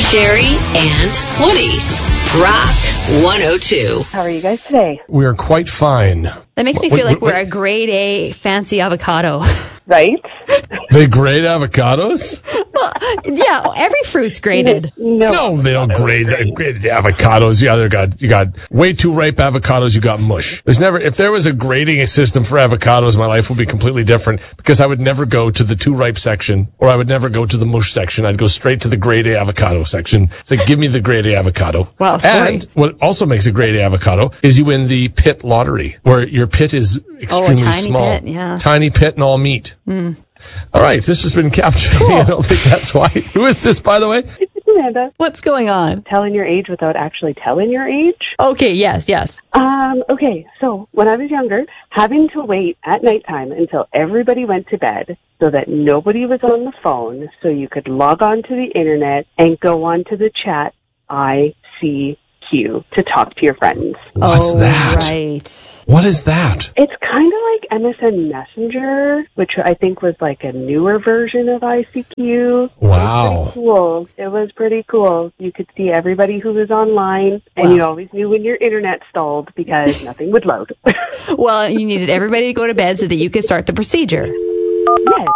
Sherry and Woody. Rock 102. How are you guys today? We are quite fine. That makes me feel like we're a grade A fancy avocado. Right? They grade avocados? Well, yeah, every fruit's graded. No, they don't grade the avocados. You got way too ripe avocados, you got mush. If there was a grading system for avocados, my life would be completely different because I would never go to the too ripe section or I would never go to the mush section. I'd go straight to the grade A avocado section. It's like, give me the grade A avocado. Wow, sorry. And what also makes a grade A avocado is you win the pit lottery where your pit is extremely tiny small. Pit, yeah. Tiny pit and all meat. All right, this has been capturing. Cool. I don't think that's why. Who is this, by the way? Amanda. What's going on? Telling your age without actually telling your age? Okay, yes. Okay, so when I was younger, having to wait at nighttime until everybody went to bed so that nobody was on the phone so you could log on to the internet and go on to the chat ICQ to talk to your friends. What's that? Right. What is that? It's kind of like MSN Messenger, which I think was like a newer version of ICQ. Wow. It was pretty cool. You could see everybody who was online, and you always knew when your internet stalled because nothing would load. Well, you needed everybody to go to bed so that you could start the procedure. Yes.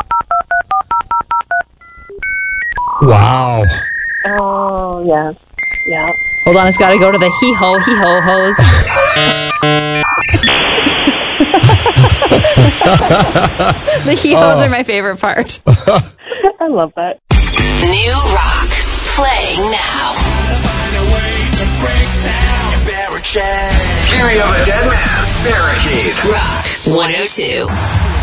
Wow. Oh, yeah. Yeah. Hold on, it's got to go to the hee-ho hose. The hee-hos are my favorite part. I love that. New rock. Playing now. Carry of a Dead Man. Barricade. Rock 102.